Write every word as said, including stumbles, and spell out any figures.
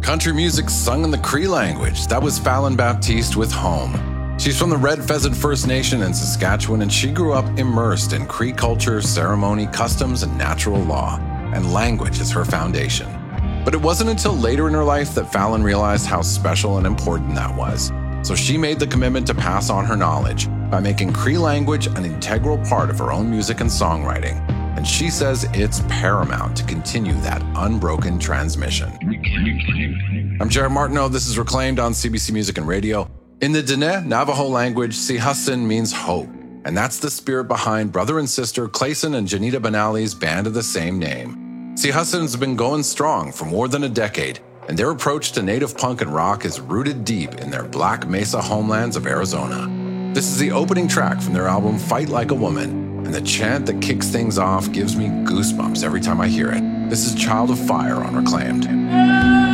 country music sung in the Cree language. That was Fallon Baptiste with Home. She's from the Red Pheasant First Nation in Saskatchewan, and she grew up immersed in Cree culture, ceremony, customs, and natural law. And language is her foundation. But it wasn't until later in her life that Fallon realized how special and important that was. So she made the commitment to pass on her knowledge by making Cree language an integral part of her own music and songwriting. And she says it's paramount to continue that unbroken transmission. I'm Jared Martineau. This is Reclaimed on C B C Music and Radio. In the Diné Navajo language, Sihasin means hope. And that's the spirit behind brother and sister Clayson and Janita Benally's band of the same name. Sihasin's been going strong for more than a decade, and their approach to native punk and rock is rooted deep in their Black Mesa homelands of Arizona. This is the opening track from their album Fight Like a Woman. And the chant that kicks things off gives me goosebumps every time I hear it. This is Child of Fire on Reclaimed.